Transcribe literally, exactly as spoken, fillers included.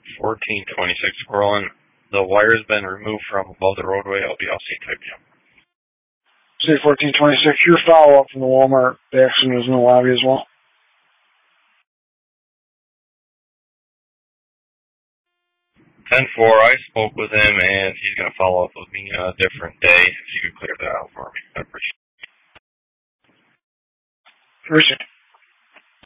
fourteen twenty-six, Orland. The wire's been removed from above the roadway. I'll be all C type you. C fourteen twenty-six, your follow-up from the Walmart. The accident is in the lobby as well. ten four, I spoke with him, and he's going to follow up with me on a different day. If you could clear that out for me, I appreciate it. Appreciate it.